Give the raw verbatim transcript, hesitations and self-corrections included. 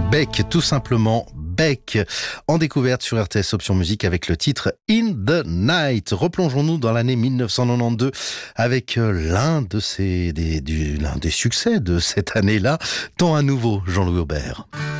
Beck, tout simplement Beck, en découverte sur R T S Option Musique avec le titre In the Night. Replongeons-nous dans l'année mille neuf cent quatre-vingt-douze avec l'un de ces, des, du, l'un des succès de cette année-là, tant à nouveau, Jean-Louis Aubert.